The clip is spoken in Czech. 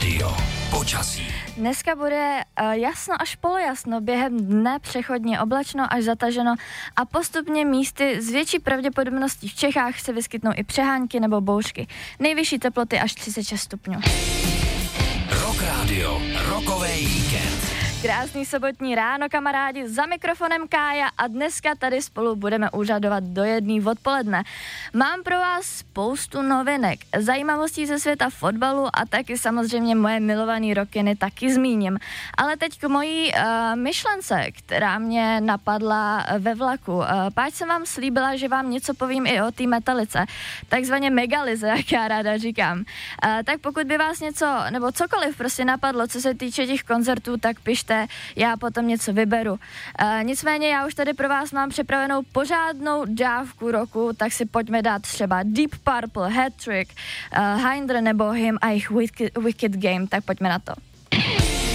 Rádio. Počasí. Dneska bude jasno až polojasno, během dne přechodně oblačno až zataženo a postupně místy s větší pravděpodobností v Čechách se vyskytnou i přehánky nebo bouřky. Nejvyšší teploty až 36 stupňů. Rock Radio, rokový víkend. Krásný sobotní ráno, kamarádi, za mikrofonem Kája a dneska tady spolu budeme úřadovat do 1 odpoledne. Mám pro vás spoustu novinek, zajímavostí ze světa fotbalu a taky samozřejmě moje milovaný rokiny taky zmíním. Ale teď k mojí myšlence, která mě napadla ve vlaku. Páč jsem vám slíbila, že vám něco povím i o té Metalice, takzvaně megalize, jak já ráda říkám. Tak pokud by vás něco, nebo cokoliv prostě napadlo, co se týče těch koncertů, tak pište, já potom něco vyberu. Nicméně já už tady pro vás mám připravenou pořádnou dávku roku, tak si pojďme dát třeba Deep Purple, Hat Trick, Hinder nebo Him a jejich Wicked Game, tak pojďme na to.